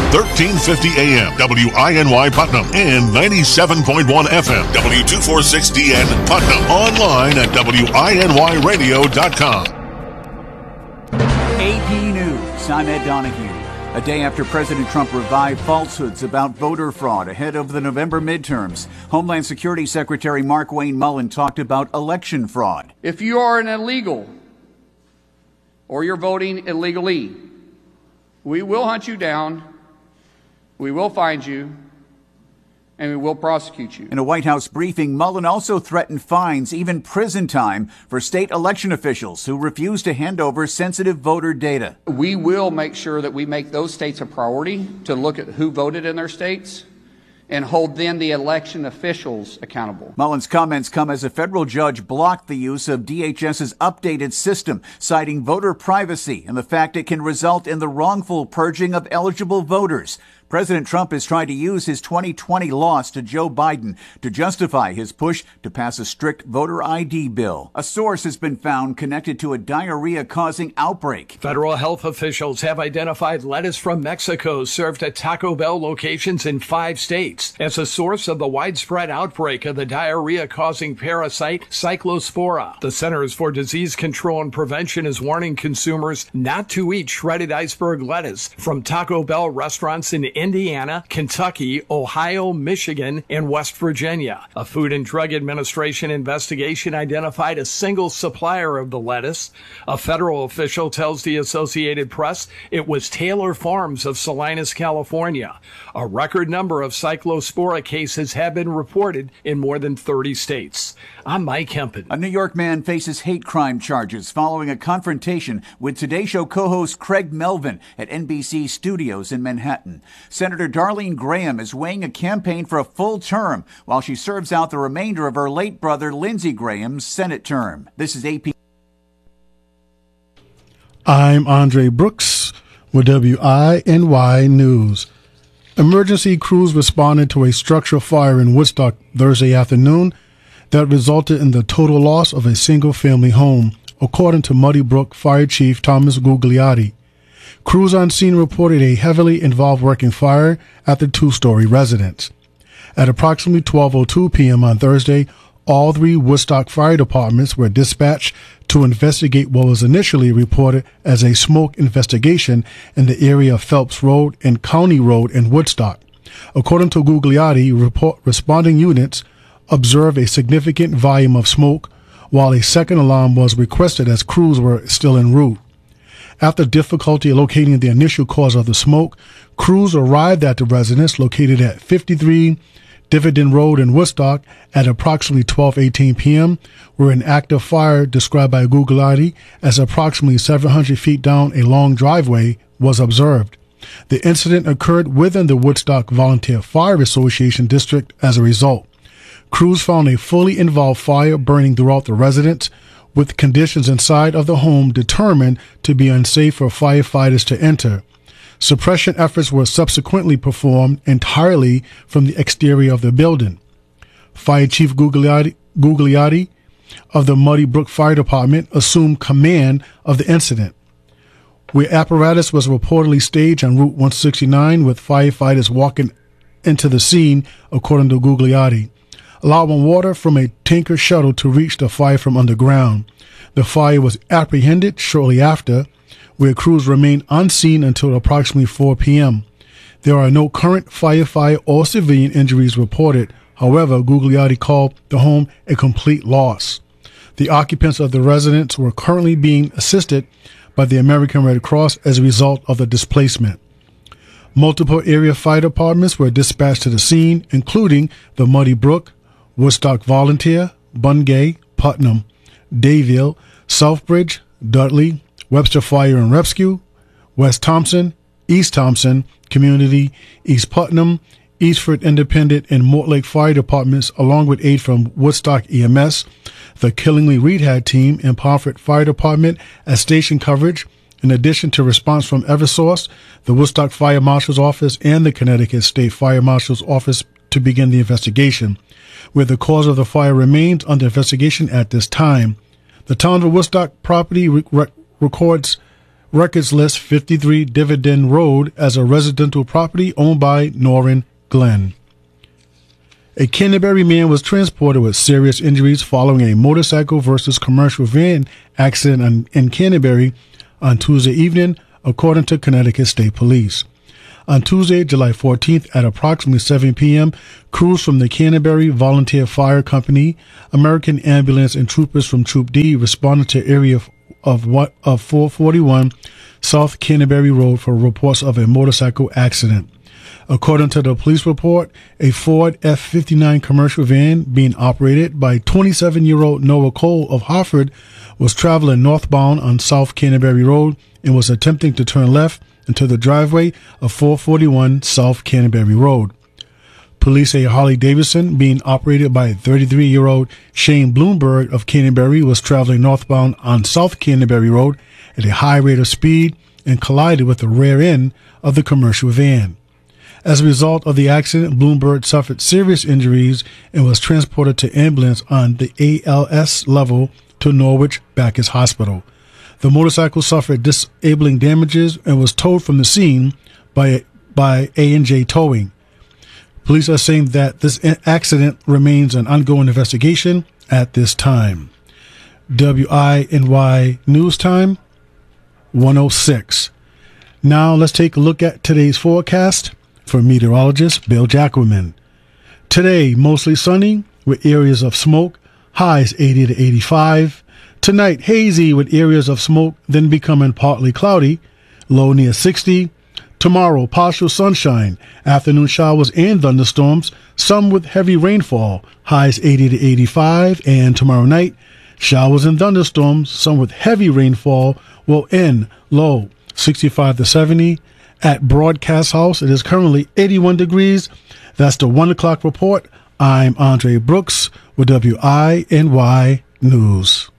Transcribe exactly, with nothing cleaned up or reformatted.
thirteen fifty A M, W I N Y Putnam, and ninety-seven point one F M, W two forty-six D N Putnam. Online at W I N Y radio dot com. A P News, I'm Ed Donahue. A day after President Trump revived falsehoods about voter fraud ahead of the November midterms, Homeland Security Secretary Markwayne Mullin talked about election fraud. If you are an illegal or you're voting illegally, we will hunt you down, we will find you, and we will prosecute you. In a White House briefing, Mullin also threatened fines, even prison time, for state election officials who refuse to hand over sensitive voter data. We will make sure that we make those states a priority to look at who voted in their states and hold then the election officials accountable. Mullin's comments come as a federal judge blocked the use of D H S's updated system, citing voter privacy and the fact it can result in the wrongful purging of eligible voters. President Trump is trying to use his twenty twenty loss to Joe Biden to justify his push to pass a strict voter I D bill. A source has been found connected to a diarrhea-causing outbreak. Federal health officials have identified lettuce from Mexico served at Taco Bell locations in five states as a source of the widespread outbreak of the diarrhea-causing parasite Cyclospora. The Centers for Disease Control and Prevention is warning consumers not to eat shredded iceberg lettuce from Taco Bell restaurants in Indiana, Kentucky, Ohio, Michigan, and West Virginia. A Food and Drug Administration investigation identified a single supplier of the lettuce. A federal official tells the Associated Press it was Taylor Farms of Salinas, California. A record number of Cyclospora cases have been reported in more than thirty states. I'm Mike Hempen. A New York man faces hate crime charges following a confrontation with Today Show co-host Craig Melvin at N B C Studios in Manhattan. Senator Darlene Graham is weighing a campaign for a full term while she serves out the remainder of her late brother Lindsey Graham's Senate term. This is A P. I'm Andre Brooks with W I N Y News. Emergency crews responded to a structural fire in Woodstock Thursday afternoon that resulted in the total loss of a single-family home, according to Muddy Brook Fire Chief Thomas Gugliotti. Crews on scene reported a heavily involved working fire at the two-story residence. At approximately twelve oh two p.m. on Thursday, all three Woodstock fire departments were dispatched to investigate what was initially reported as a smoke investigation in the area of Phelps Road and County Road in Woodstock. According to Gugliotti, report, responding units observed a significant volume of smoke, while a second alarm was requested as crews were still en route. After difficulty locating the initial cause of the smoke, crews arrived at the residence located at fifty-three Dividend Road in Woodstock at approximately twelve eighteen p.m., where an active fire described by Gugliotti as approximately seven hundred feet down a long driveway was observed. The incident occurred within the Woodstock Volunteer Fire Association district as a result. Crews found a fully involved fire burning throughout the residence, with conditions inside of the home determined to be unsafe for firefighters to enter. Suppression efforts were subsequently performed entirely from the exterior of the building. Fire Chief Gugliotti, Gugliotti of the Muddy Brook Fire Department assumed command of the incident, where apparatus was reportedly staged on Route one sixty-nine with firefighters walking into the scene, according to Gugliotti, allowing water from a tanker shuttle to reach the fire from underground. The fire was apprehended shortly after, where crews remained unseen until approximately four p.m. There are no current firefighter or civilian injuries reported. However, Gugliotti called the home a complete loss. The occupants of the residence were currently being assisted by the American Red Cross as a result of the displacement. Multiple area fire departments were dispatched to the scene, including the Muddy Brook, Woodstock Volunteer, Bungay, Putnam, Dayville, Southbridge, Dudley, Webster Fire and Rescue, West Thompson, East Thompson Community, East Putnam, Eastford Independent, and Mortlake Fire Departments, along with aid from Woodstock E M S, the Killingly Rehab Team, and Pomfret Fire Department as station coverage, in addition to response from Eversource, the Woodstock Fire Marshal's Office, and the Connecticut State Fire Marshal's Office to begin the investigation, where the cause of the fire remains under investigation at this time. The town of Woodstock property re- re- records records list fifty-three Dividend Road as a residential property owned by Norrin Glenn. A Canterbury man was transported with serious injuries following a motorcycle versus commercial van accident in Canterbury on Tuesday evening, according to Connecticut State Police. On Tuesday, July fourteenth, at approximately seven p.m., crews from the Canterbury Volunteer Fire Company, American Ambulance, and troopers from Troop D responded to area of what of four forty-one South Canterbury Road for reports of a motorcycle accident. According to the police report, a Ford F fifty-nine commercial van being operated by twenty-seven-year-old Noah Cole of Hartford was traveling northbound on South Canterbury Road and was attempting to turn left into the driveway of four forty-one South Canterbury Road. Police say Harley Davidson, being operated by thirty-three-year-old Shane Bloomberg of Canterbury, was traveling northbound on South Canterbury Road at a high rate of speed and collided with the rear end of the commercial van. As a result of the accident, Bloomberg suffered serious injuries and was transported to ambulance on the A L S level to Norwich Bacchus Hospital. The motorcycle suffered disabling damages and was towed from the scene by by A and J Towing. Police are saying that this accident remains an ongoing investigation at this time. W I N Y News Time, one oh six. Now let's take a look at today's forecast for meteorologist Bill Jackelman. Today, mostly sunny with areas of smoke, highs eighty to eighty-five. Tonight, hazy with areas of smoke, then becoming partly cloudy, low near sixty. Tomorrow, partial sunshine, afternoon showers and thunderstorms, some with heavy rainfall, highs eighty to eighty-five. And tomorrow night, showers and thunderstorms, some with heavy rainfall, will end low sixty-five to seventy. At Broadcast House, it is currently eighty-one degrees. That's the one o'clock report. I'm Andre Brooks with W I N Y News.